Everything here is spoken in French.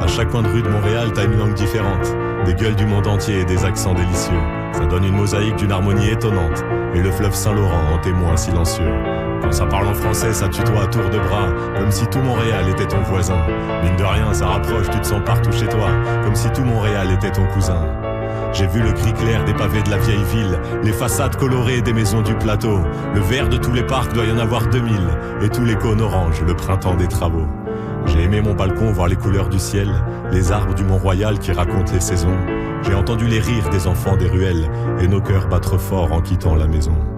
À chaque coin de rue de Montréal, t'as une langue différente. Des gueules du monde entier et des accents délicieux. Ça donne une mosaïque d'une harmonie étonnante. Et le fleuve Saint-Laurent en témoin silencieux. Quand ça parle en français, ça tutoie à tour de bras. Comme si tout Montréal était ton voisin. Mine de rien, ça rapproche, tu te sens partout chez toi. Comme si tout Montréal était ton cousin. J'ai vu le gris clair des pavés de la vieille ville, les façades colorées des maisons du plateau. Le vert de tous les parcs doit y en avoir 2000. Et tous les cônes orange, le printemps des travaux. J'ai aimé mon balcon voir les couleurs du ciel, les arbres du Mont-Royal qui racontent les saisons. J'ai entendu les rires des enfants des ruelles et nos cœurs battre fort en quittant la maison.